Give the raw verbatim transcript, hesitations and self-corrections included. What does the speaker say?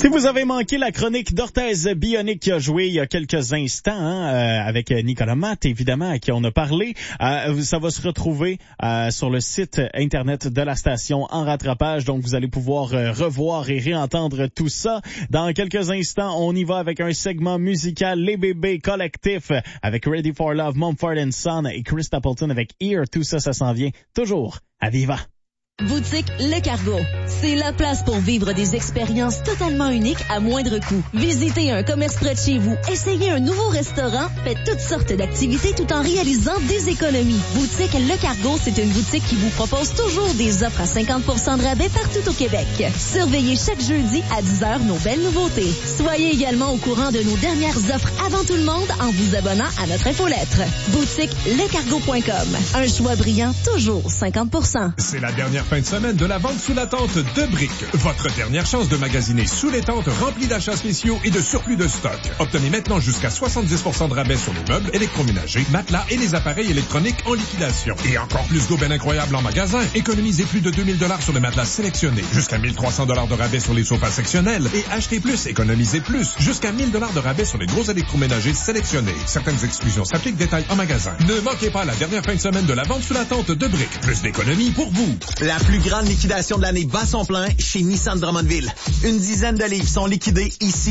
Si vous avez manqué la chronique d'Orthèse Bionic qui a joué il y a quelques instants hein, euh, avec Nicolas Matt, évidemment, à qui on a parlé, euh, ça va se retrouver euh, sur le site Internet de la station en rattrapage. Donc, vous allez pouvoir euh, revoir et réentendre tout ça. Dans quelques instants, on y va avec un segment musical Les Bébés Collectif avec Ready for Love, Mumford and Son et Chris Stapleton avec Ear. Tout ça, ça s'en vient toujours à Viva. Boutique Le Cargo. C'est la place pour vivre des expériences totalement uniques à moindre coût. Visitez un commerce près de chez vous, essayez un nouveau restaurant, faites toutes sortes d'activités tout en réalisant des économies. Boutique Le Cargo, c'est une boutique qui vous propose toujours des offres à cinquante pour cent de rabais partout au Québec. Surveillez chaque jeudi à dix heures nos belles nouveautés. Soyez également au courant de nos dernières offres avant tout le monde en vous abonnant à notre infolettre. Boutique le cargo point com. Un choix brillant, toujours cinquante pour cent. C'est la dernière fin de semaine de la vente sous la tente de Brick. Votre dernière chance de magasiner sous les tentes remplies d'achats spéciaux et de surplus de stock. Obtenez maintenant jusqu'à soixante-dix pour cent de rabais sur les meubles, électroménagers, matelas et les appareils électroniques en liquidation. Et encore plus d'aubaines incroyables en magasin. Économisez plus de deux mille dollars sur les matelas sélectionnés. Jusqu'à mille trois cents dollars de rabais sur les sofas sectionnels. Et achetez plus, économisez plus. Jusqu'à mille dollars de rabais sur les gros électroménagers sélectionnés. Certaines exclusions s'appliquent, détails en magasin. Ne manquez pas la dernière fin de semaine de la vente sous la tente de Brick. Plus d'économies pour vous. La plus grande liquidation de l'année bat son plein chez Nissan Drummondville. Une dizaine de livres sont liquidés ici